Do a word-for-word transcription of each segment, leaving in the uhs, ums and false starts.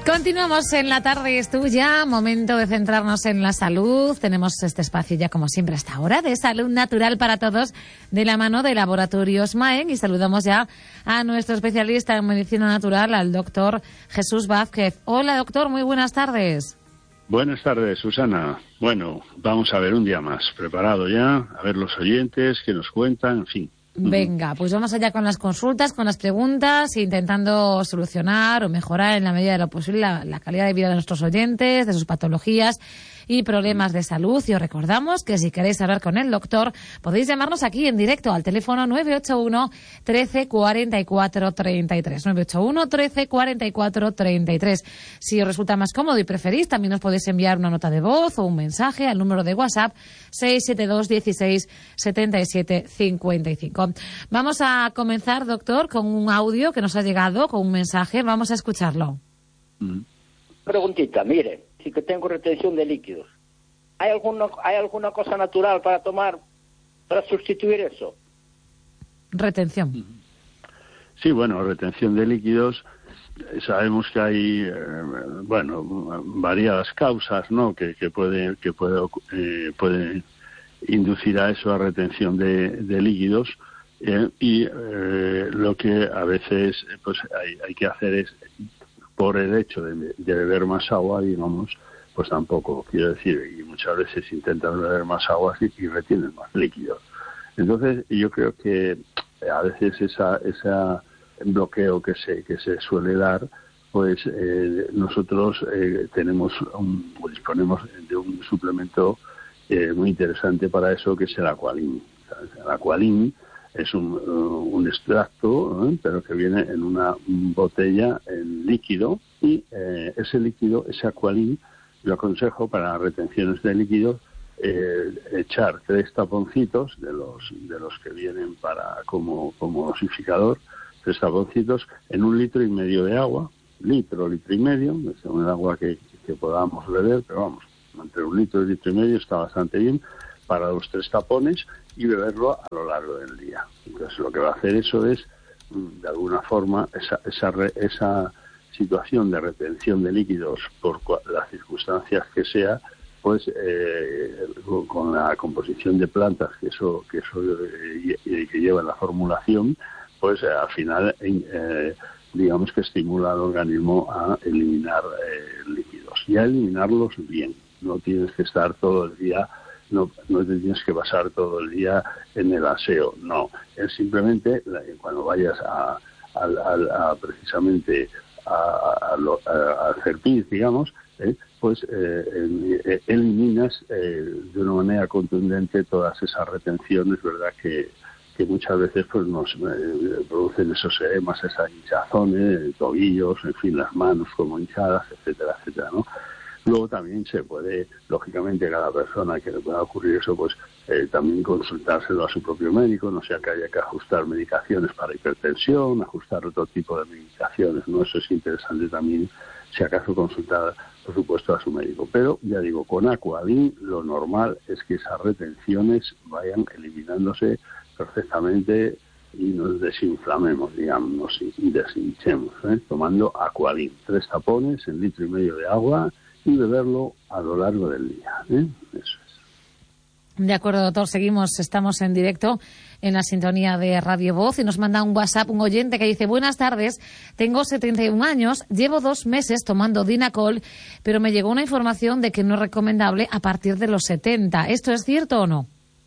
Continuamos en La Tarde es Tuya, momento de centrarnos en la salud. Tenemos este espacio ya como siempre hasta ahora de salud natural para todos de la mano de Laboratorios Maen, y saludamos ya a nuestro especialista en medicina natural, al doctor Jesús Vázquez. Hola doctor, muy buenas tardes. Buenas tardes, Susana. Bueno, vamos a ver un día más, preparado ya, a ver los oyentes que nos cuentan, en fin. Venga, pues vamos allá con las consultas, con las preguntas, intentando solucionar o mejorar en la medida de lo posible la, la calidad de vida de nuestros oyentes, de sus patologías y problemas de salud. Y os recordamos que si queréis hablar con el doctor, podéis llamarnos aquí en directo al teléfono nueve ocho uno, trece, cuarenta y cuatro, treinta y tres. nueve ocho uno, trece, cuarenta y cuatro, treinta y tres. Si os resulta más cómodo y preferís, también os podéis enviar una nota de voz o un mensaje al número de WhatsApp seis siete dos, dieciséis, setenta y siete, cincuenta y cinco. Vamos a comenzar, doctor, con un audio que nos ha llegado, con un mensaje. Vamos a escucharlo. Preguntita, mire, sí que tengo retención de líquidos. ¿Hay alguna, ¿Hay alguna cosa natural para tomar, para sustituir eso? Retención. Sí, bueno, retención de líquidos. Sabemos que hay, eh, bueno, variadas causas, ¿no? Que, que puede, que puede, eh, puede inducir a eso, a retención de, de líquidos. Eh, y eh, lo que a veces pues hay, hay que hacer es, por el hecho de, de beber más agua, digamos, pues tampoco, quiero decir, y muchas veces intentan beber más agua y, y retienen más líquidos. Entonces yo creo que a veces esa esa bloqueo que se que se suele dar, pues eh, nosotros eh, tenemos un, disponemos de un suplemento eh, muy interesante para eso, que es el Aqualin. El Aqualin es un, uh, un extracto, ¿eh? pero que viene en una botella en líquido, y eh, ese líquido, ese Aqualin, yo aconsejo para retenciones de líquidos eh, echar tres taponcitos de los de los que vienen para como como dosificador, tres taponcitos en un litro y medio de agua, litro, litro y medio, según el agua que, que podamos beber, pero vamos, entre un litro y litro y medio está bastante bien para los tres tapones, y beberlo a lo largo del día. Entonces lo que va a hacer eso es, de alguna forma, esa esa, re, esa situación de retención de líquidos por las circunstancias que sea, pues eh, con la composición de plantas que eso que eso eh, que lleva la formulación, pues eh, al final eh, digamos que estimula al organismo a eliminar eh, líquidos, y a eliminarlos bien. No tienes que estar todo el día No, no te tienes que pasar todo el día en el aseo, no. Es simplemente cuando vayas a, a, a, a precisamente a, a, a, a hacer pis, digamos, eh, pues eh, eh, eliminas eh, de una manera contundente todas esas retenciones, ¿verdad?, que, que muchas veces pues nos eh, producen esos edemas, esas hinchazones, tobillos, en fin, las manos como hinchadas, etcétera, etcétera, ¿no? Luego también se puede, lógicamente, cada persona que le pueda ocurrir eso, pues eh, también consultárselo a su propio médico, no sea que haya que ajustar medicaciones para hipertensión, ajustar otro tipo de medicaciones, ¿no? Eso es interesante también, si acaso consultar, por supuesto, a su médico. Pero, ya digo, con Aqualin lo normal es que esas retenciones vayan eliminándose perfectamente y nos desinflamemos, digamos, y deshinchemos, ¿eh? Tomando Aqualin, tres tapones en litro y medio de agua, y beberlo a lo largo del día, ¿eh? Eso es. De acuerdo, doctor. Seguimos, estamos en directo en la sintonía de Radio Voz, y nos manda un WhatsApp un oyente que dice: buenas tardes, tengo setenta y un años, llevo dos meses tomando Dinacol, pero me llegó una información de que no es recomendable a partir de los setenta. ¿Esto es cierto o no?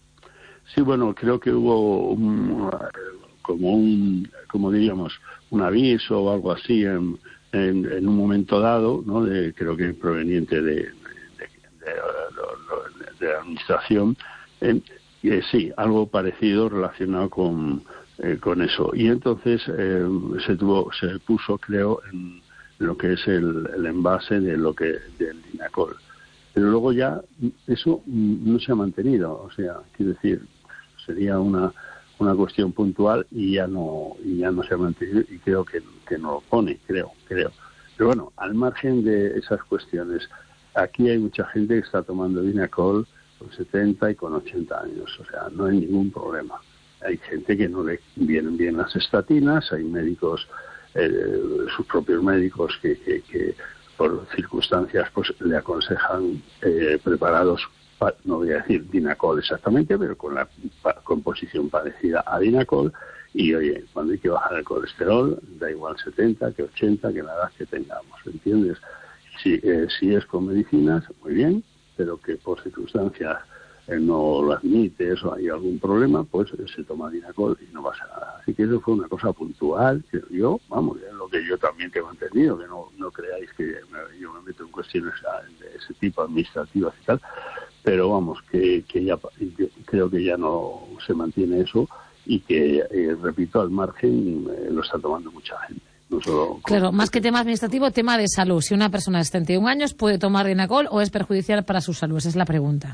Sí, bueno, creo que hubo un, como un, como diríamos, un aviso o algo así en En, en un momento dado, ¿no? De, creo que proveniente de, de, de, de, de la administración, eh, eh, sí, algo parecido relacionado con, eh, con eso. Y entonces eh, se tuvo, se puso, creo, en lo que es el, el envase de lo que del Dinacol. Pero luego ya eso no se ha mantenido, o sea, quiero decir, sería una una cuestión puntual y ya no y ya no se ha mantenido, y creo que, que no lo pone, creo, creo. Pero bueno, al margen de esas cuestiones, aquí hay mucha gente que está tomando Dinacol con setenta y con ochenta años, o sea, no hay ningún problema. Hay gente que no le vienen bien las estatinas, hay médicos, eh, sus propios médicos que, que, que por circunstancias, pues le aconsejan eh, preparados, pa, no voy a decir Dinacol exactamente, pero con la pa, composición parecida a Dinacol. Y oye, cuando hay que bajar el colesterol, da igual setenta que ochenta, que la edad que tengamos, ¿entiendes? Si, eh, si es con medicinas, muy bien, pero que por circunstancias eh, no lo admites o hay algún problema, pues eh, se toma Dinacol y no pasa nada. Así que eso fue una cosa puntual, que yo, vamos, es lo que yo también tengo entendido, que no, no creáis que me, yo me meto en cuestiones de ese tipo administrativas y tal, pero vamos, que, que ya creo que ya no se mantiene eso. Y que, eh, repito, al margen eh, lo está tomando mucha gente. No solo claro, más que tema administrativo, tema de salud. Si una persona de setenta y un años puede tomar Dinacol o es perjudicial para su salud, esa es la pregunta.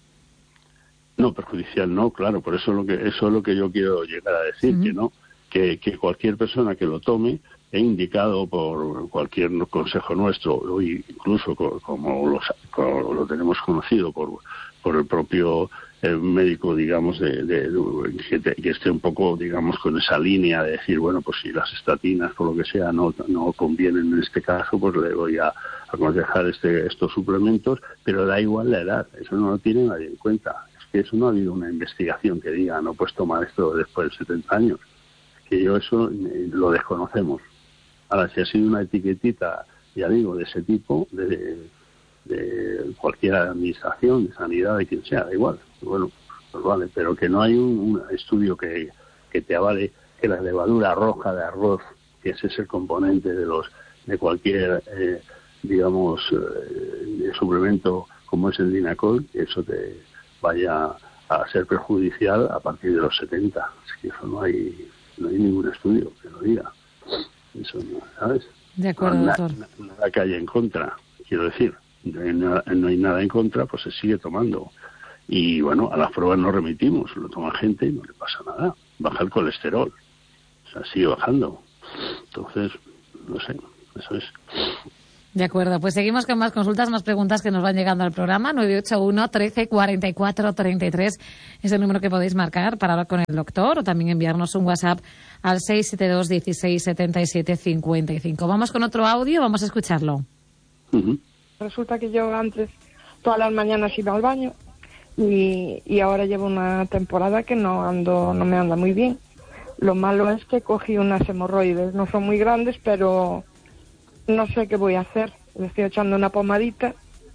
No, perjudicial no, claro, por eso es lo que eso es lo que yo quiero llegar a decir, uh-huh. que no, que, que cualquier persona que lo tome, he indicado por cualquier consejo nuestro, o incluso como, los, como lo tenemos conocido por, por el propio el médico, digamos, de, de, de que, te, que esté un poco, digamos, con esa línea de decir, bueno, pues si las estatinas, por lo que sea, no no convienen en este caso, pues le voy a aconsejar este, estos suplementos, pero da igual la edad, eso no lo tiene nadie en cuenta. Es que eso no ha habido una investigación que diga, no puedes tomar esto después de setenta años. Que yo eso lo desconocemos. Ahora, si ha sido una etiquetita, ya digo, de ese tipo, de... de cualquier administración, de sanidad, de quien sea, da igual. Bueno, pues vale, pero que no hay un, un estudio que, que te avale que la levadura roja de arroz, que ese es el componente de los de cualquier, eh, digamos, eh, suplemento como es el Dinacol, que eso te vaya a ser perjudicial a partir de los setenta. Es que eso no hay, no hay ningún estudio que lo diga. Eso no, ¿sabes? De acuerdo, no, doctor. Nada, nada que haya en contra, quiero decir. No, no hay nada en contra, pues se sigue tomando. Y bueno, a las pruebas no remitimos, lo toma gente y no le pasa nada. Baja el colesterol, o sea, sigue bajando. Entonces, no sé, eso es. De acuerdo, pues seguimos con más consultas, más preguntas que nos van llegando al programa. nueve ocho uno, trece, cuarenta y cuatro, treinta y tres es el número que podéis marcar para hablar con el doctor o también enviarnos un WhatsApp al seis siete dos, dieciséis, setenta y siete, cincuenta y cinco. Vamos con otro audio, vamos a escucharlo. Uh-huh. Resulta que yo antes todas las mañanas iba al baño y, y ahora llevo una temporada que no ando, no me anda muy bien. Lo malo es que cogí unas hemorroides, no son muy grandes, pero no sé qué voy a hacer. Le estoy echando una pomadita.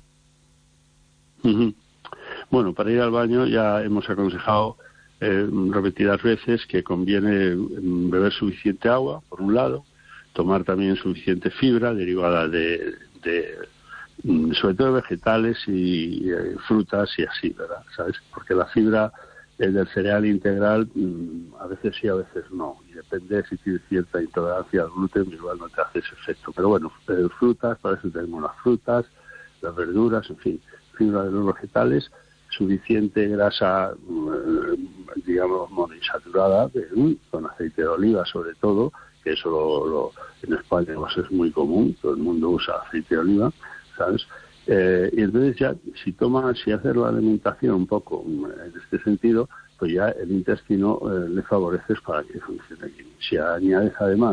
Uh-huh. Bueno, para ir al baño ya hemos aconsejado eh, repetidas veces que conviene beber suficiente agua, por un lado, tomar también suficiente fibra derivada de... de sobre todo vegetales y, y frutas y así, ¿verdad? ¿Sabes? Porque la fibra el del cereal integral a veces sí, a veces no, y depende si tienes cierta intolerancia al gluten, igual no te hace ese efecto, pero bueno, frutas, para eso tenemos las frutas, las verduras, en fin, fibra de los vegetales, suficiente grasa, digamos, monoinsaturada, con aceite de oliva sobre todo, que eso lo, lo, en España pues es muy común, todo el mundo usa aceite de oliva, ¿sabes? Eh, y entonces ya, si tomas, si haces la alimentación un poco en este sentido, pues ya el intestino eh, le favoreces para que funcione bien. Si añades además